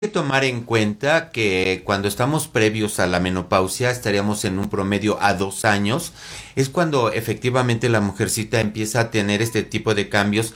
que tomar en cuenta que cuando estamos previos a la menopausia estaríamos en un promedio a 2 años. Es cuando efectivamente la mujercita empieza a tener este tipo de cambios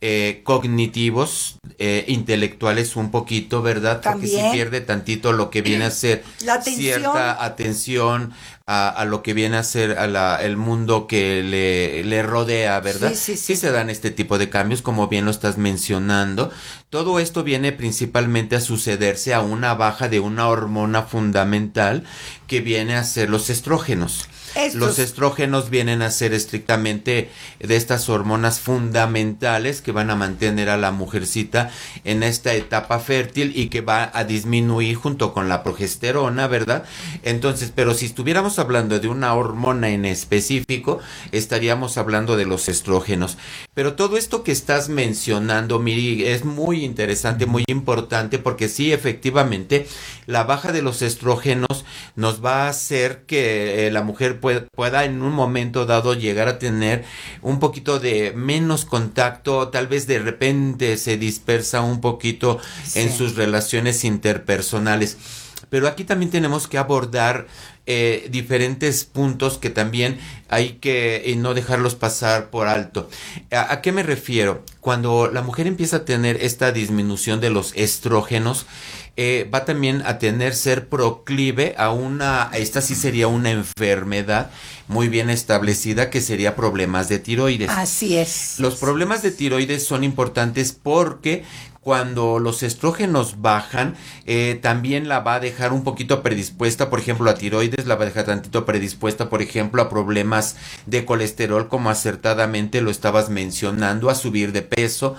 cognitivos, intelectuales un poquito, ¿verdad? Porque si También pierde tantito lo que viene a ser la atención. cierta atención a lo que viene a ser el mundo que le rodea, ¿verdad? Sí, sí, Sí sí. se dan este tipo de cambios, como bien lo estás mencionando. Todo esto viene principalmente a sucederse a una baja de una hormona fundamental que viene a ser los estrógenos. Los Estos, estrógenos vienen a ser estrictamente de estas hormonas fundamentales que van a mantener a la mujercita en esta etapa fértil y que va a disminuir junto con la progesterona, ¿verdad? Entonces, pero si estuviéramos hablando de una hormona en específico, estaríamos hablando de los estrógenos. Pero todo esto que estás mencionando, Miri, es muy interesante, muy importante, porque sí, efectivamente, la baja de los estrógenos nos va a hacer que la mujer pueda en un momento dado llegar a tener un poquito de menos contacto, tal vez de repente se dispersa un poquito en sí. sus relaciones interpersonales. Pero aquí también tenemos que abordar diferentes puntos que también hay que no dejarlos pasar por alto. ¿A qué me refiero? Cuando la mujer empieza a tener esta disminución de los estrógenos, va también a tener ser proclive a esta sí sería una enfermedad muy bien establecida que sería problemas de tiroides. Así es. Los problemas de tiroides son importantes porque cuando los estrógenos bajan, también la va a dejar un poquito predispuesta, por ejemplo, a tiroides, la va a dejar tantito predispuesta, por ejemplo, a problemas de colesterol, como acertadamente lo estabas mencionando, a subir de peso,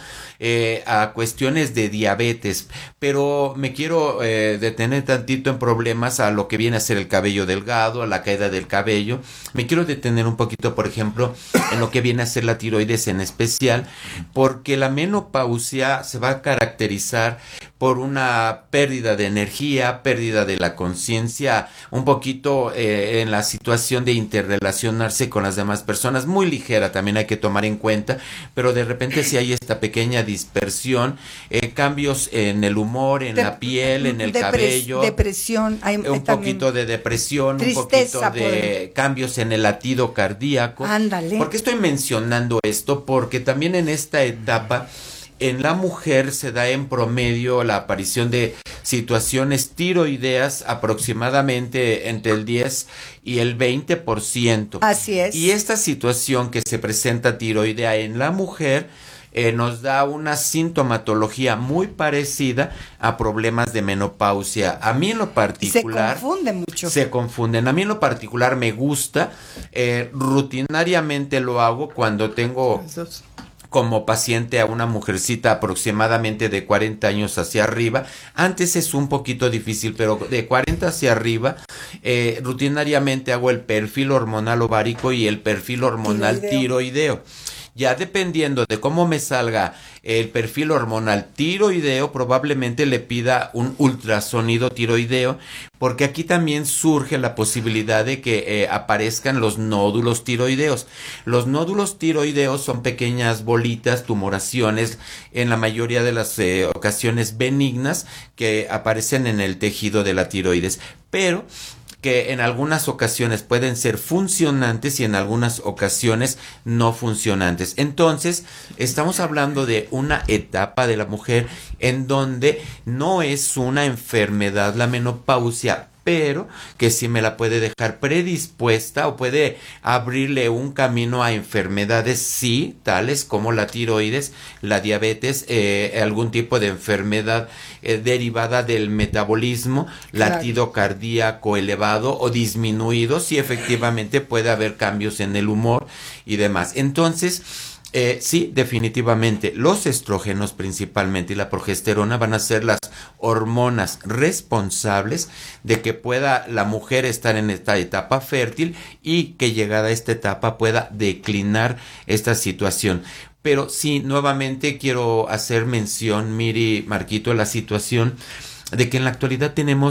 a cuestiones de diabetes. Pero me quiero detener tantito en problemas a lo que viene a ser el cabello delgado, a la caída del cabello. Me quiero detener un poquito, por ejemplo, en lo que viene a ser la tiroides en especial, porque la menopausia se va a caracterizar por una pérdida de energía, pérdida de la conciencia, un poquito en la situación de interrelacionarse con las demás personas, muy ligera también hay que tomar en cuenta, pero de repente si hay esta pequeña dispersión, cambios en el humor, en la piel, en el cabello, depresión, hay un también poquito de depresión, un tristeza, poquito de cambios en el latido cardíaco. ándale. ¿Por qué estoy mencionando esto? Porque también en esta etapa en la mujer se da en promedio la aparición de situaciones tiroideas aproximadamente entre el 10 y el 20%. Así es. Y esta situación que se presenta tiroidea en la mujer nos da una sintomatología muy parecida a problemas de menopausia. A mí en lo particular... Se confunde mucho. Se confunden. A mí en lo particular me gusta. Rutinariamente lo hago cuando tengo como paciente a una mujercita aproximadamente de 40 años hacia arriba. Antes es un poquito difícil, pero de 40 hacia arriba, rutinariamente hago el perfil hormonal ovárico y el perfil hormonal tiroideo. Ya dependiendo de cómo me salga el perfil hormonal tiroideo, probablemente le pida un ultrasonido tiroideo, porque aquí también surge la posibilidad de que aparezcan los nódulos tiroideos. Los nódulos tiroideos son pequeñas bolitas, tumoraciones, en la mayoría de las ocasiones benignas, que aparecen en el tejido de la tiroides, pero que en algunas ocasiones pueden ser funcionantes y en algunas ocasiones no funcionantes. Entonces, estamos hablando de una etapa de la mujer en donde no es una enfermedad la menopausia, pero que sí me la puede dejar predispuesta o puede abrirle un camino a enfermedades, sí, tales como la tiroides, la diabetes, algún tipo de enfermedad derivada del metabolismo, Claro. latido cardíaco elevado o disminuido, sí efectivamente puede haber cambios en el humor y demás. Entonces, sí, definitivamente, los estrógenos principalmente y la progesterona van a ser las hormonas responsables de que pueda la mujer estar en esta etapa fértil y que llegada a esta etapa pueda declinar esta situación. Pero sí, nuevamente quiero hacer mención, Miri, Marquito, la situación de que en la actualidad tenemos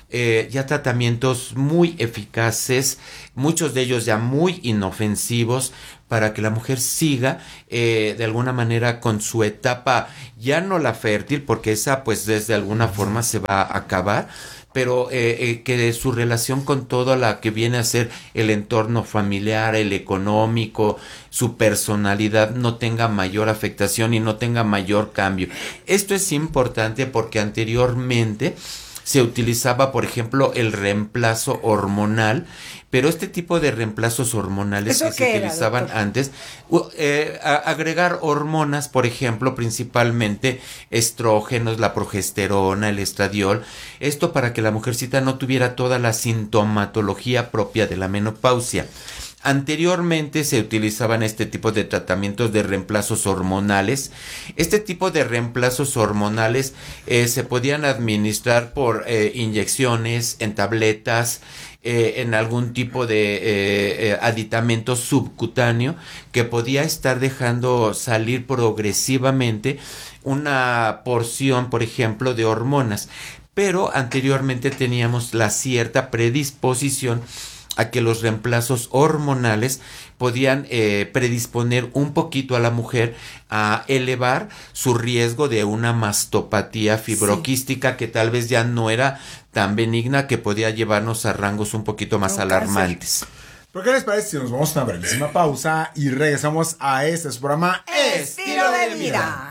ya tratamientos muy eficaces, muchos de ellos ya muy inofensivos, para que la mujer siga de alguna manera con su etapa, ya no la fértil, porque esa pues desde alguna forma se va a acabar, pero que su relación con todo la que viene a ser el entorno familiar, el económico, su personalidad no tenga mayor afectación y no tenga mayor cambio. Esto es importante porque anteriormente se utilizaba, por ejemplo, el reemplazo hormonal, pero este tipo de reemplazos hormonales que se utilizaban antes, agregar hormonas, por ejemplo, principalmente estrógenos, la progesterona, el estradiol, esto para que la mujercita no tuviera toda la sintomatología propia de la menopausia. Anteriormente se utilizaban este tipo de tratamientos de reemplazos hormonales. Este tipo de reemplazos hormonales se podían administrar por inyecciones, en tabletas, en algún tipo de aditamento subcutáneo que podía estar dejando salir progresivamente una porción, por ejemplo, de hormonas. Pero anteriormente teníamos la cierta predisposición a que los reemplazos hormonales podían predisponer un poquito a la mujer a elevar su riesgo de una mastopatía fibroquística, que tal vez ya no era tan benigna, que podía llevarnos a rangos un poquito más alarmantes. ¿Por qué les parece si nos vamos a una brevísima pausa y regresamos a este su programa Estilo de Vida?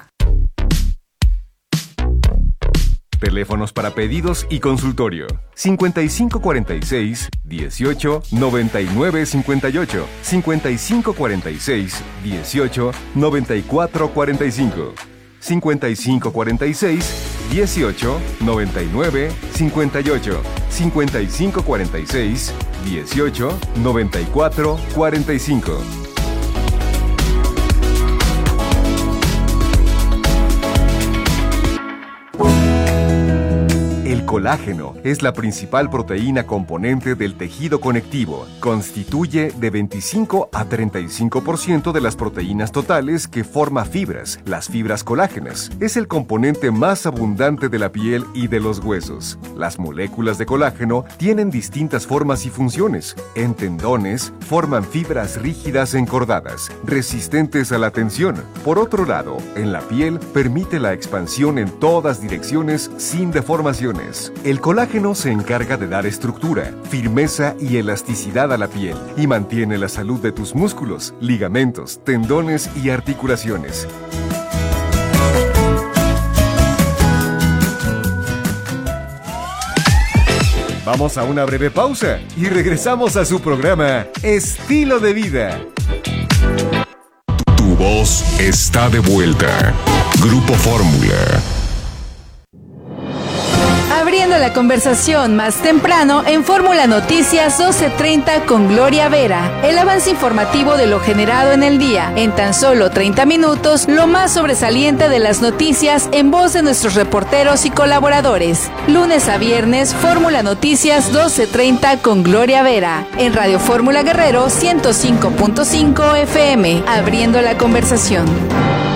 Teléfonos para pedidos y consultorio: 5546-18-9958, 5546-18-9445, 5546-18-9958, 5546-18-9445. El colágeno es la principal proteína componente del tejido conectivo. Constituye de 25 a 35% de las proteínas totales que forma fibras, las fibras colágenas. Es el componente más abundante de la piel y de los huesos. Las moléculas de colágeno tienen distintas formas y funciones. En tendones, forman fibras rígidas encordadas, resistentes a la tensión. Por otro lado, en la piel, permite la expansión en todas direcciones sin deformaciones. El colágeno se encarga de dar estructura, firmeza y elasticidad a la piel y mantiene la salud de tus músculos, ligamentos, tendones y articulaciones. Vamos a una breve pausa y regresamos a su programa Estilo de Vida. Tu voz está de vuelta. Grupo Fórmula. Abriendo la conversación más temprano en Fórmula Noticias 12:30 con Gloria Vera. El avance informativo de lo generado en el día. En tan solo 30 minutos, lo más sobresaliente de las noticias en voz de nuestros reporteros y colaboradores. Lunes a viernes, Fórmula Noticias 12:30 con Gloria Vera. En Radio Fórmula Guerrero 105.5 FM. Abriendo la conversación.